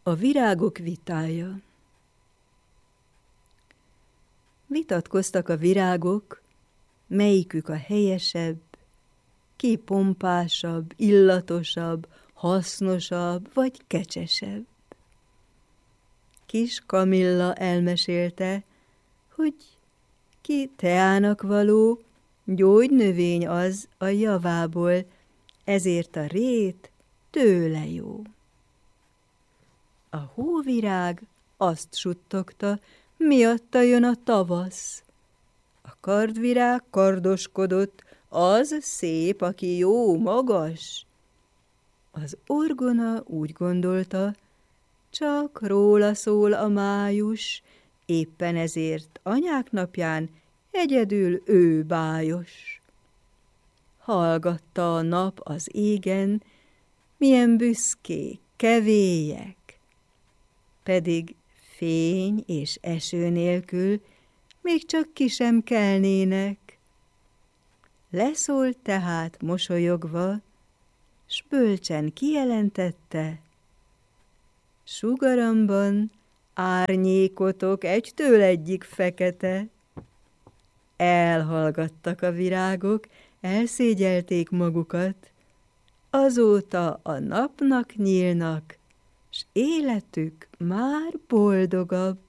A virágok vitája. Vitatkoztak a virágok, melyikük a helyesebb, ki pompásabb, illatosabb, hasznosabb vagy kecsesebb. Kis Kamilla elmesélte, hogy ki teának való, gyógynövény az a javából, ezért a rét tőle jó. A hóvirág azt suttogta, miatta jön a tavasz. A kardvirág kardoskodott, az szép, aki jó magas. Az orgona úgy gondolta, csak róla szól a május, éppen ezért anyák napján egyedül ő bájos. Hallgatta a nap az égen, milyen büszkék, kevélyek, pedig fény és eső nélkül még csak ki sem kelnének. Leszólt tehát mosolyogva, s bölcsen kijelentette: sugaramban árnyékotok egytől egyik fekete. Elhallgattak a virágok, elszégyelték magukat, azóta a napnak nyílnak, s életük már boldogabb.